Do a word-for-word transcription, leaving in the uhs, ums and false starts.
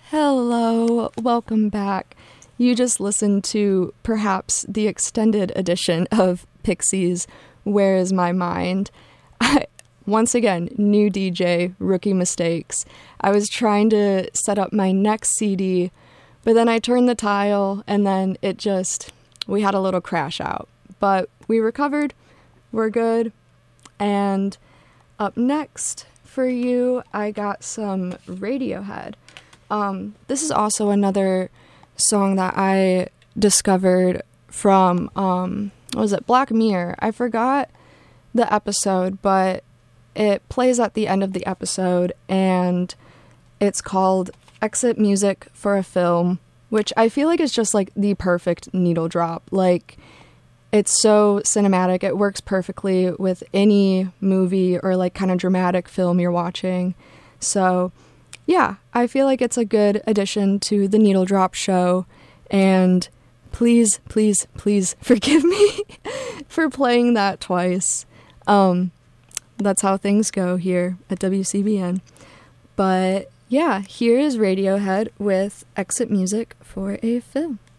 Hello, welcome back. You just listened to perhaps the extended edition of Pixies, Where Is My Mind? I, once again, new D J, rookie mistakes. I was trying to set up my next C D, but then I turned the tile and then it just, we had a little crash out. But we recovered, we're good, and up next for you, I got some Radiohead. Um, this is also another song that I discovered from, um, what was it, Black Mirror. I forgot the episode, but it plays at the end of the episode, and it's called Exit Music for a Film, which I feel like is just, like, the perfect needle drop. Like, it's so cinematic. It works perfectly with any movie or, like, kind of dramatic film you're watching. So yeah, I feel like it's a good addition to the Needle Drop show, and please, please, please forgive me for playing that twice. Um, that's how things go here at W C B N. But yeah, here is Radiohead with Exit Music for a Film.